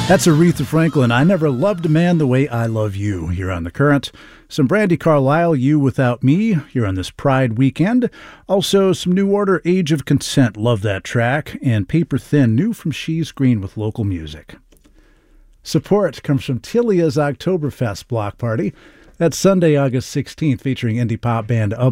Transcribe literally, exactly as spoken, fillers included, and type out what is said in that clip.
That's Aretha Franklin. I never loved a man the way I love you here on The Current. Some Brandy Carlisle, You Without Me, here on this Pride weekend. Also, some New Order, Age of Consent, love that track. And Paper Thin, new from She's Green with local music. Support comes from Tilia's Oktoberfest Block Party. That's Sunday, August sixteenth, featuring indie pop band